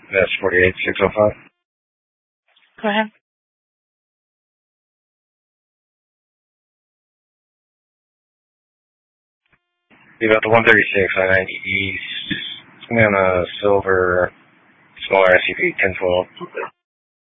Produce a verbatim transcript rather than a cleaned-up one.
That's forty-eight six oh five. Go ahead. Be about the one thirty-six, I ninety East. It's going to be on a silver, smaller S U V, ten twelve.